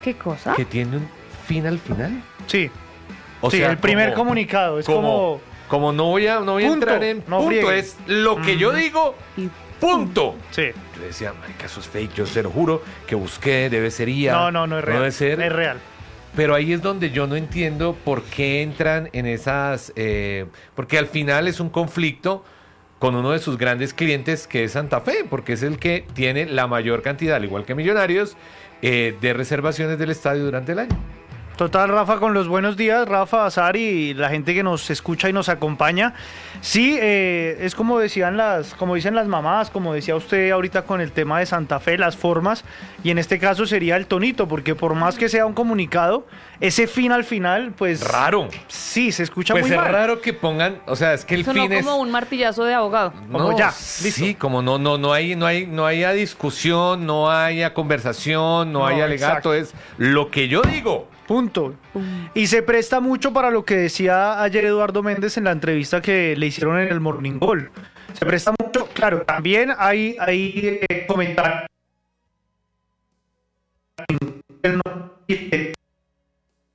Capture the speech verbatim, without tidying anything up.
¿Qué cosa? que tiene un fin al final. Sí, O sí, sea, el primer como- comunicado es como... como, como no voy a, no voy a Punto, entrar en no punto, friegue. es lo que yo digo, Y punto. Sí. Yo decía, marica, eso es fake, yo se lo juro, que busqué, debe ser I A. No, no, no es real. debe ser. Es real. Pero ahí es donde yo no entiendo por qué entran en esas... eh, porque al final es un conflicto con uno de sus grandes clientes, que es Santa Fe, porque es el que tiene la mayor cantidad, al igual que Millonarios, eh, de reservaciones del estadio durante el año. Total, Rafa, con los buenos días, Rafa, Azar y la gente que nos escucha y nos acompaña. Sí, eh, es como decían las, como dicen las mamás, como decía usted ahorita con el tema de Santa Fe, las formas, y en este caso sería el tonito, porque por más que sea un comunicado, ese fin al final, pues... Raro. Sí, se escucha Pues muy es mal. raro que pongan, o sea, es que el sonó fin es... como un martillazo de abogado. Como ya, sí, listo. Sí, como no, no, no hay, no hay, no hay a discusión, no hay a conversación, no, No, hay alegato, exacto. es lo que yo digo. Punto. Y se presta mucho para lo que decía ayer Eduardo Méndez en la entrevista que le hicieron en el Morning Call. Se presta mucho, claro, también hay, hay eh, comentarios. Él no quiere